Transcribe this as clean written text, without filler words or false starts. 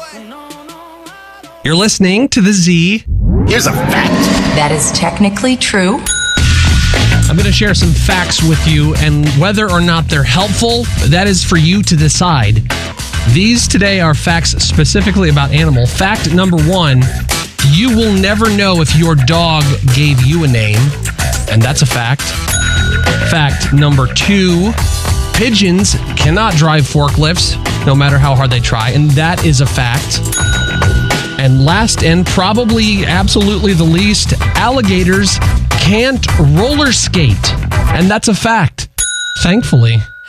You're listening to The Z. Here's a fact. That is technically true. I'm going to share some facts with you, and whether or not they're helpful, that is for you to decide. These today are facts specifically about animal. Fact number 1, you will never know if your dog gave you a name, and that's a fact. Fact number 2, pigeons cannot drive forklifts, no matter how hard they try, and that is a fact. And last and probably absolutely the least, alligators can't roller skate, and that's a fact. Thankfully.